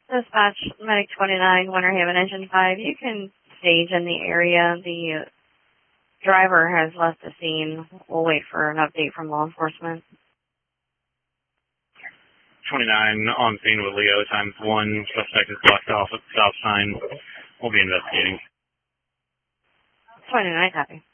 Dispatch, Medic 29, Winter Haven, Engine 5. You can stage in the area. The driver has left the scene. We'll wait for an update from law enforcement. 29 on scene with Leo, ×1. Suspect is blocked off at the stop sign. We'll be investigating. 29, copy.